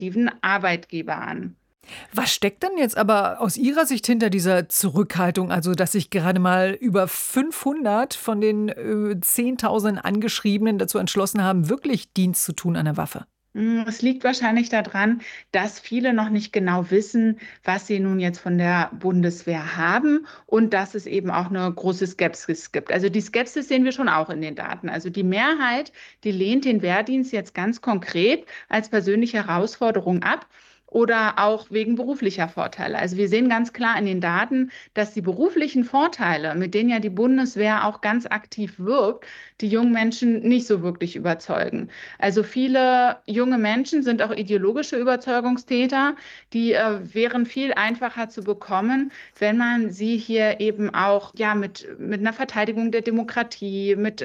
attraktiven Arbeitgeber an. Was steckt denn jetzt aber aus Ihrer Sicht hinter dieser Zurückhaltung? Also, dass sich gerade mal über 500 von den 10.000 Angeschriebenen dazu entschlossen haben, wirklich Dienst zu tun an der Waffe. Es liegt wahrscheinlich daran, dass viele noch nicht genau wissen, was sie nun jetzt von der Bundeswehr haben und dass es eben auch eine große Skepsis gibt. Also die Skepsis sehen wir schon auch in den Daten. Also die Mehrheit, die lehnt den Wehrdienst jetzt ganz konkret als persönliche Herausforderung ab. Oder auch wegen beruflicher Vorteile. Also wir sehen ganz klar in den Daten, dass die beruflichen Vorteile, mit denen ja die Bundeswehr auch ganz aktiv wirbt, die jungen Menschen nicht so wirklich überzeugen. Also viele junge Menschen sind auch ideologische Überzeugungstäter, die wären viel einfacher zu bekommen, wenn man sie hier eben auch ja, mit einer Verteidigung der Demokratie, mit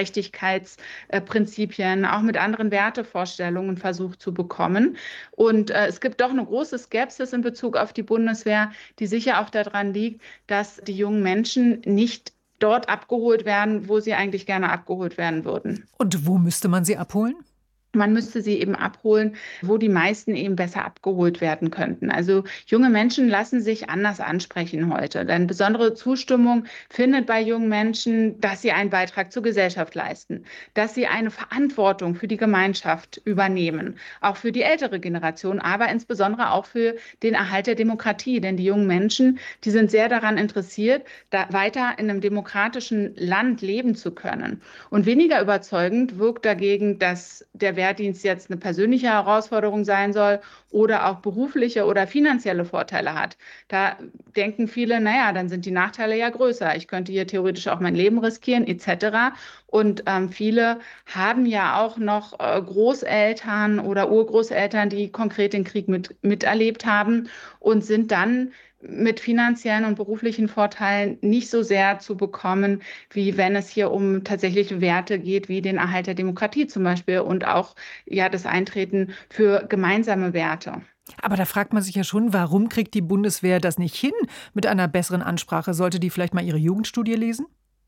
Gerechtigkeitsprinzipien, auch mit anderen Wertevorstellungen versucht zu bekommen. Und es gibt doch eine große Skepsis in Bezug auf die Bundeswehr, die sicher auch daran liegt, dass die jungen Menschen nicht dort abgeholt werden, wo sie eigentlich gerne abgeholt werden würden. Und wo müsste man sie abholen? Man müsste sie eben abholen, wo die meisten eben besser abgeholt werden könnten. Also junge Menschen lassen sich anders ansprechen heute. Denn besondere Zustimmung findet bei jungen Menschen, dass sie einen Beitrag zur Gesellschaft leisten, dass sie eine Verantwortung für die Gemeinschaft übernehmen, auch für die ältere Generation, aber insbesondere auch für den Erhalt der Demokratie. Denn die jungen Menschen, die sind sehr daran interessiert, da weiter in einem demokratischen Land leben zu können. Und weniger überzeugend wirkt dagegen, dass der Wehrdienst jetzt eine persönliche Herausforderung sein soll oder auch berufliche oder finanzielle Vorteile hat. Da denken viele, naja, dann sind die Nachteile ja größer. Ich könnte hier theoretisch auch mein Leben riskieren, etc. Und viele haben ja auch noch Großeltern oder Urgroßeltern, die konkret den Krieg miterlebt haben und sind dann mit finanziellen und beruflichen Vorteilen nicht so sehr zu bekommen, wie wenn es hier um tatsächliche Werte geht, wie den Erhalt der Demokratie zum Beispiel und auch ja das Eintreten für gemeinsame Werte. Aber da fragt man sich ja schon, warum kriegt die Bundeswehr das nicht hin mit einer besseren Ansprache? Sollte die vielleicht mal ihre Jugendstudie lesen?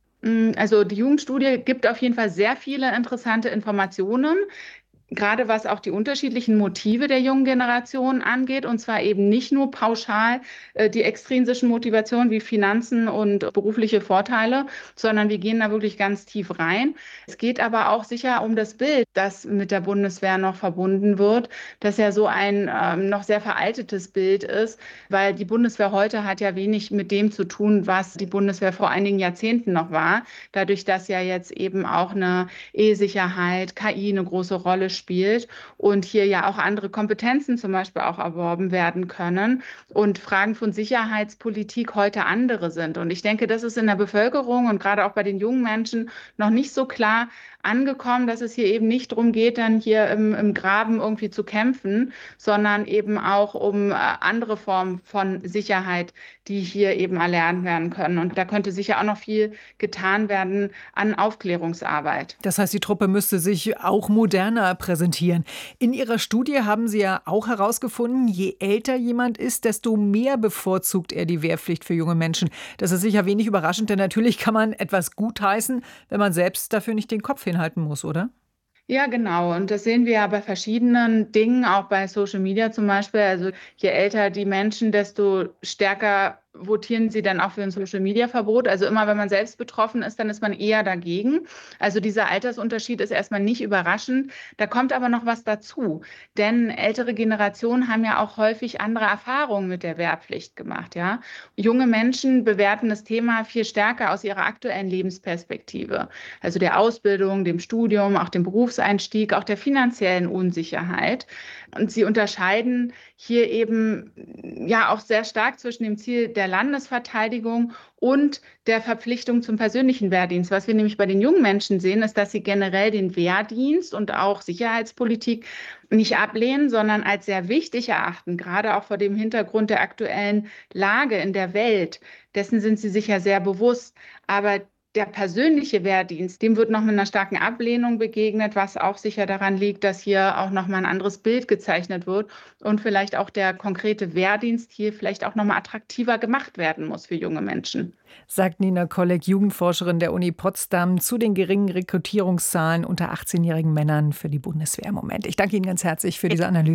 Also die Jugendstudie gibt auf jeden Fall sehr viele interessante Informationen. Gerade was auch die unterschiedlichen Motive der jungen Generation angeht, und zwar eben nicht nur pauschal die extrinsischen Motivationen wie Finanzen und berufliche Vorteile, sondern wir gehen da wirklich ganz tief rein. Es geht aber auch sicher um das Bild, das mit der Bundeswehr noch verbunden wird, das ja so ein noch sehr veraltetes Bild ist, weil die Bundeswehr heute hat ja wenig mit dem zu tun, was die Bundeswehr vor einigen Jahrzehnten noch war. Dadurch, dass ja jetzt eben auch eine E-Sicherheit, KI eine große Rolle spielt und hier ja auch andere Kompetenzen zum Beispiel auch erworben werden können und Fragen von Sicherheitspolitik heute andere sind. Und ich denke, das ist in der Bevölkerung und gerade auch bei den jungen Menschen noch nicht so klar angekommen, dass es hier eben nicht darum geht, dann hier im Graben irgendwie zu kämpfen, sondern eben auch um andere Formen von Sicherheit, die hier eben erlernt werden können. Und da könnte sicher auch noch viel getan werden an Aufklärungsarbeit. Das heißt, die Truppe müsste sich auch moderner präsentieren. In Ihrer Studie haben Sie ja auch herausgefunden, je älter jemand ist, desto mehr bevorzugt er die Wehrpflicht für junge Menschen. Das ist sicher wenig überraschend, denn natürlich kann man etwas gutheißen, wenn man selbst dafür nicht den Kopf hinhalten muss, oder? Ja, genau. Und das sehen wir ja bei verschiedenen Dingen, auch bei Social Media zum Beispiel. Also je älter die Menschen, desto stärker votieren sie dann auch für ein Social-Media-Verbot. Also immer, wenn man selbst betroffen ist, dann ist man eher dagegen. Also dieser Altersunterschied ist erstmal nicht überraschend. Da kommt aber noch was dazu. Denn ältere Generationen haben ja auch häufig andere Erfahrungen mit der Wehrpflicht gemacht. Ja? Junge Menschen bewerten das Thema viel stärker aus ihrer aktuellen Lebensperspektive. Also der Ausbildung, dem Studium, auch dem Berufseinstieg, auch der finanziellen Unsicherheit. Und sie unterscheiden hier eben ja auch sehr stark zwischen dem Ziel der Landesverteidigung und der Verpflichtung zum persönlichen Wehrdienst. Was wir nämlich bei den jungen Menschen sehen, ist, dass sie generell den Wehrdienst und auch Sicherheitspolitik nicht ablehnen, sondern als sehr wichtig erachten, gerade auch vor dem Hintergrund der aktuellen Lage in der Welt. Dessen sind sie sich ja sehr bewusst. Aber der persönliche Wehrdienst, dem wird noch mit einer starken Ablehnung begegnet, was auch sicher daran liegt, dass hier auch noch mal ein anderes Bild gezeichnet wird und vielleicht auch der konkrete Wehrdienst hier vielleicht auch noch mal attraktiver gemacht werden muss für junge Menschen. Sagt Nina Kolleg, Jugendforscherin der Uni Potsdam, zu den geringen Rekrutierungszahlen unter 18-jährigen Männern für die Bundeswehr im Moment. Ich danke Ihnen ganz herzlich für diese Analyse.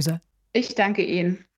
Ich danke Ihnen.